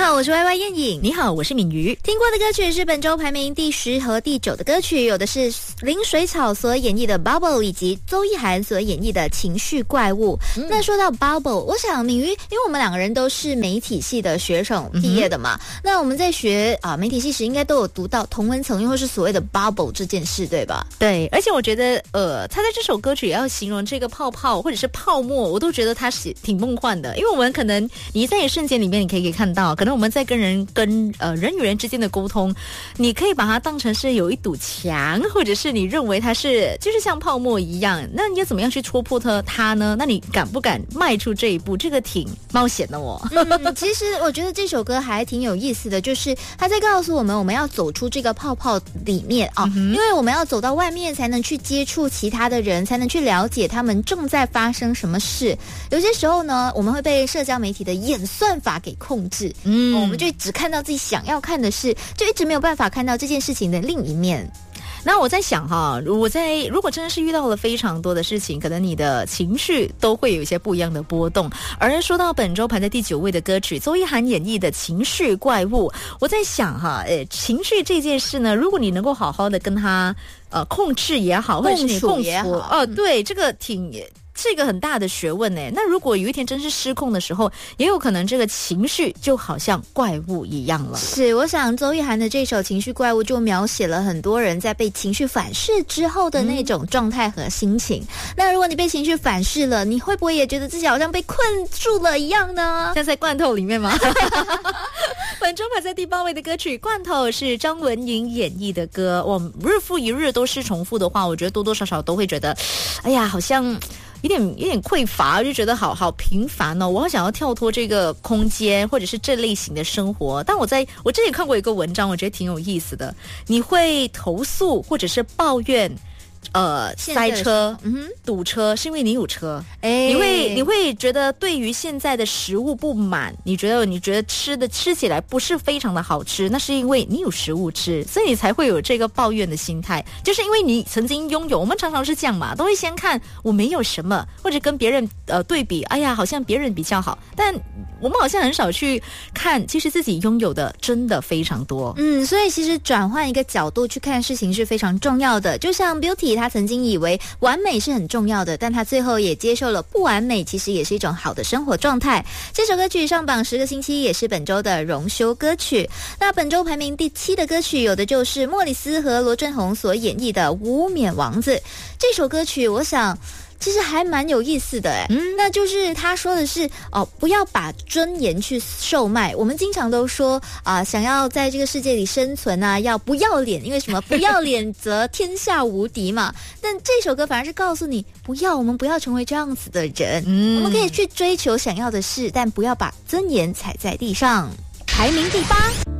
好，我是 YY 燕颖。 你好，我是敏瑜。 听过的歌曲是本周排名第10和第9的歌曲，有的是林水草所演绎的 Bubble， 以及邹艺涵所演绎的情绪怪物。那说到 Bubble， 我想敏瑜，因为我们两个人都是媒体系的学生毕业的嘛，那我们在学媒体系时应该都有读到同温层或是所谓的 Bubble 这件事，对吧？ 对，而且我觉得他在这首歌曲也要形容这个泡泡或者是泡沫，我都觉得它是挺梦幻的，因为我们可能你在一瞬间里面你可以看到，可能我们在跟人与人之间的沟通，你可以把它当成是有一堵墙，或者是你认为它是就是像泡沫一样，那你要怎么样去戳破它呢？那你敢不敢迈出这一步？这个挺冒险的哦。 其实我觉得这首歌还挺有意思的，就是他在告诉我们要走出这个泡泡里面因为我们要走到外面才能去接触其他的人，才能去了解他们正在发生什么事。有些时候呢，我们会被社交媒体的演算法给控制，我们就只看到自己想要看的事，就一直没有办法看到这件事情的另一面。 那我在想如果真的是遇到了非常多的事情，可能你的情绪都会有一些不一样的波动。而说到本周排在第9位的歌曲，邹艺涵演绎的情绪怪物，我在想情绪这件事呢，如果你能够好好的跟它控制也好，或者是你共处也好， 对，这个是一个很大的学问呢。那如果有一天真是失控的时候，也有可能这个情绪就好像怪物一样了。 是，我想邹艺涵的这首《情绪怪物》就描写了很多人在被情绪反噬之后的那种状态和心情。那如果你被情绪反噬了，你会不会也觉得自己好像被困住了一样呢？ 像在罐头里面吗？本周排在第8位的歌曲《罐头》是张文颖演绎的歌。我日复一日都是重复的话，我觉得多多少少都会觉得，哎呀，好像有点匮乏，就觉得好平凡哦。我好想要跳脱这个空间，或者是这类型的生活。但我这里看过一个文章，我觉得挺有意思的。你会投诉或者是抱怨塞车堵车，是因为你有车。你会觉得对于现在的食物不满，你觉得吃起来不是非常的好吃，那是因为你有食物吃，所以你才会有这个抱怨的心态，就是因为你曾经拥有。我们常常是这样嘛，都会先看我没有什么，或者跟别人对比，哎呀好像别人比较好，但我们好像很少去看其实自己拥有的真的非常多。 所以其实转换一个角度去看事情是非常重要的。就像 Beauty 他曾经以为完美是很重要的，但他最后也接受了不完美其实也是一种好的生活状态。这首歌曲上榜10个星期，也是本周的荣休歌曲。那本周排名第7的歌曲，有的就是莫里斯和罗振宏所演绎的《无冕王子》。这首歌曲我想其实还蛮有意思的那就是他说的是不要把尊严去售卖。我们经常都说想要在这个世界里生存要不要脸，因为什么不要脸则天下无敌嘛。但这首歌反而是告诉你我们不要成为这样子的人，我们可以去追求想要的事，但不要把尊严踩在地上。排名第8。